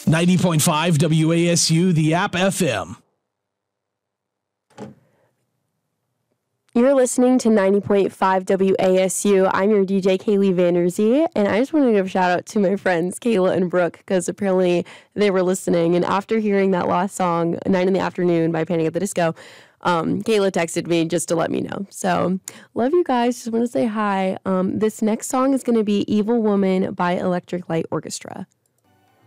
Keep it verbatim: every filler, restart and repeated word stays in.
ninety point five W A S U, the app F M. You're listening to ninety point five W A S U. I'm your D J, Kaylee Vanderzee, and I just wanted to give a shout out to my friends, Kayla and Brooke, because apparently they were listening. And after hearing that last song, Nine in the Afternoon by Panic at the Disco, um, Kayla texted me just to let me know. So, love you guys. Just want to say hi. Um, this next song is going to be Evil Woman by Electric Light Orchestra.